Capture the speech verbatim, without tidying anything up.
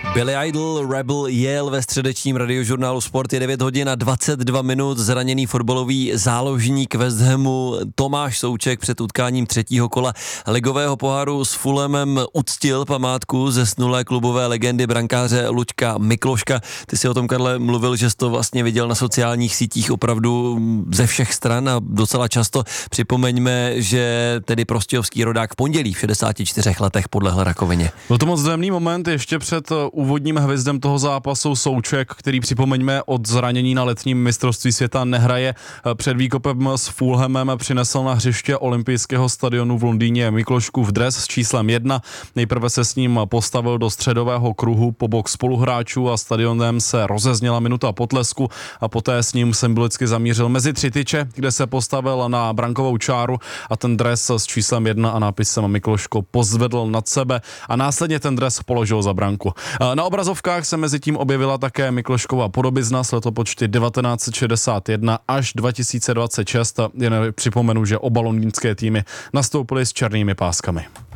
Billy Idol, Rebel jel ve středečním radiožurnálu Sport, je devět hodin a dvacet dva minut, zraněný fotbalový záložník West Hamu Tomáš Souček před utkáním třetího kola ligového poháru s Fulhamem uctil památku zesnulé klubové legendy brankáře Luďka Mikloška. Ty si o tom, Karle, mluvil, že jsi to vlastně viděl na sociálních sítích opravdu ze všech stran a docela často. Připomeňme, že tedy prostějovský rodák v pondělí v šedesáti čtyřech letech podlehl rakovině. Byl to moc dojemný moment ještě před úvodním hvězdem toho zápasu Souček, který, připomeňme, od zranění na letním mistrovství světa nehraje. Před výkopem s Fulhamem přinesl na hřiště olympijského stadionu v Londýně Mikloškův dres s číslem jedna. Nejprve se s ním postavil do středového kruhu po bok spoluhráčů a stadionem se rozezněla minuta potlesku a poté s ním symbolicky zamířil mezi tři tyče, kde se postavil na brankovou čáru a ten dres s číslem jedna a nápisem Mikloško pozvedl nad sebe a následně ten dres položil za branku. Na obrazovkách se mezi tím objevila také Mikloškova podobizna s letopočty devatenáct set šedesát jedna až dva tisíce dvacet šest. Jen připomenu, že oba londýnské týmy nastoupily s černými páskami.